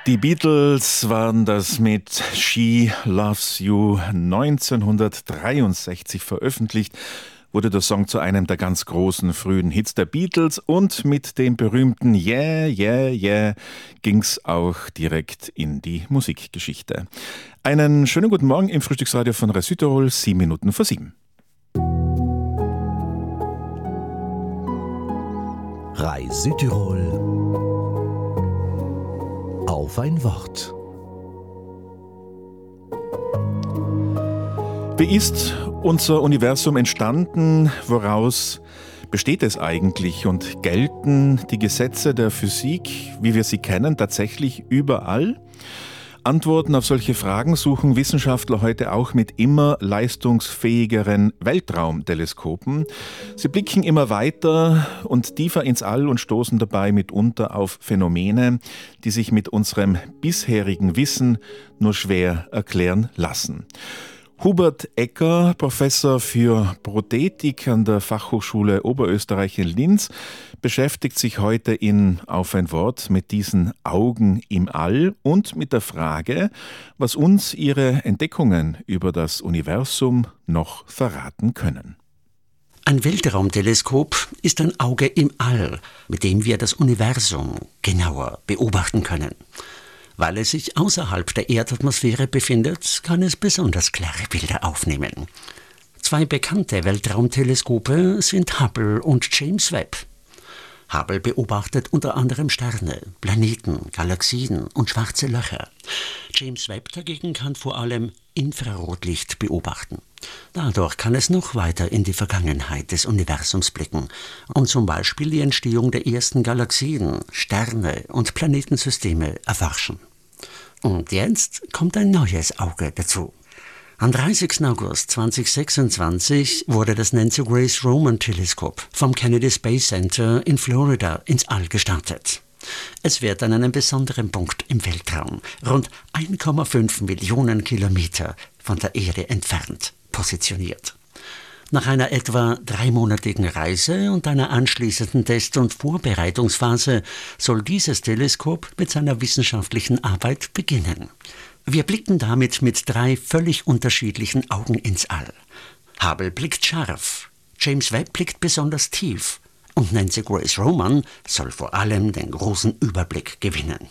Die Beatles waren das mit She Loves You 1963 veröffentlicht, wurde der Song zu einem der ganz großen frühen Hits der Beatles und mit dem berühmten Yeah, Yeah, Yeah ging's auch direkt in die Musikgeschichte. Einen schönen guten Morgen im Frühstücksradio von Radio Südtirol, 7 Minuten vor 7. Radio Südtirol auf ein Wort. Wie ist unser Universum entstanden? Woraus besteht es eigentlich? Und gelten die Gesetze der Physik, wie wir sie kennen, tatsächlich überall? Antworten auf solche Fragen suchen Wissenschaftler heute auch mit immer leistungsfähigeren Weltraumteleskopen. Sie blicken immer weiter und tiefer ins All und stoßen dabei mitunter auf Phänomene, die sich mit unserem bisherigen Wissen nur schwer erklären lassen. Hubert Ecker, Professor für Prothetik an der Fachhochschule Oberösterreich in Linz, beschäftigt sich heute in Auf ein Wort mit diesen Augen im All und mit der Frage, was uns ihre Entdeckungen über das Universum noch verraten können. Ein Weltraumteleskop ist ein Auge im All, mit dem wir das Universum genauer beobachten können. Weil es sich außerhalb der Erdatmosphäre befindet, kann es besonders klare Bilder aufnehmen. 2 bekannte Weltraumteleskope sind Hubble und James Webb. Hubble beobachtet unter anderem Sterne, Planeten, Galaxien und schwarze Löcher. James Webb dagegen kann vor allem Infrarotlicht beobachten. Dadurch kann es noch weiter in die Vergangenheit des Universums blicken und zum Beispiel die Entstehung der ersten Galaxien, Sterne und Planetensysteme erforschen. Und jetzt kommt ein neues Auge dazu. Am 30. August 2026 wurde das Nancy Grace Roman Teleskop vom Kennedy Space Center in Florida ins All gestartet. Es wird an einem besonderen Punkt im Weltraum, rund 1,5 Millionen Kilometer von der Erde entfernt, positioniert. Nach einer etwa 3-monatigen Reise und einer anschließenden Test- und Vorbereitungsphase soll dieses Teleskop mit seiner wissenschaftlichen Arbeit beginnen. Wir blicken damit mit 3 völlig unterschiedlichen Augen ins All. Hubble blickt scharf, James Webb blickt besonders tief und Nancy Grace Roman soll vor allem den großen Überblick gewinnen.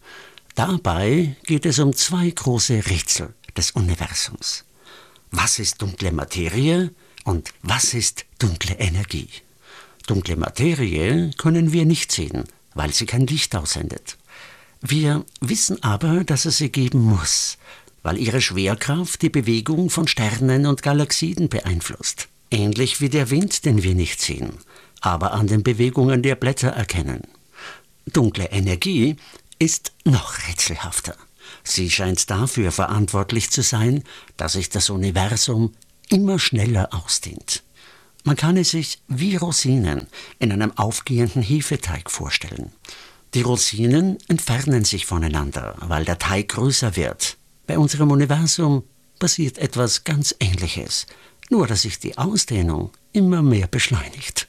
Dabei geht es um 2 große Rätsel des Universums. Was ist dunkle Materie und was ist dunkle Energie? Dunkle Materie können wir nicht sehen, weil sie kein Licht aussendet. Wir wissen aber, dass es sie geben muss, weil ihre Schwerkraft die Bewegung von Sternen und Galaxien beeinflusst. Ähnlich wie der Wind, den wir nicht sehen, aber an den Bewegungen der Blätter erkennen. Dunkle Energie ist noch rätselhafter. Sie scheint dafür verantwortlich zu sein, dass sich das Universum immer schneller ausdehnt. Man kann es sich wie Rosinen in einem aufgehenden Hefeteig vorstellen. Die Rosinen entfernen sich voneinander, weil der Teig größer wird. Bei unserem Universum passiert etwas ganz Ähnliches, nur dass sich die Ausdehnung immer mehr beschleunigt.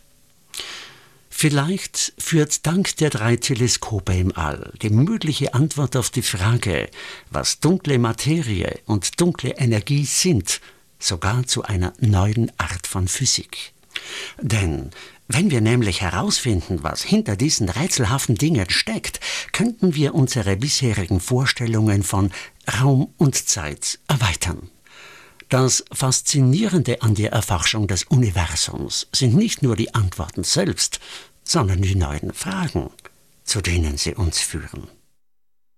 Vielleicht führt dank der 3 Teleskope im All die mögliche Antwort auf die Frage, was dunkle Materie und dunkle Energie sind, sogar zu einer neuen Art von Physik. Denn wenn wir nämlich herausfinden, was hinter diesen rätselhaften Dingen steckt, könnten wir unsere bisherigen Vorstellungen von Raum und Zeit erweitern. Das Faszinierende an der Erforschung des Universums sind nicht nur die Antworten selbst, sondern die neuen Fragen, zu denen sie uns führen.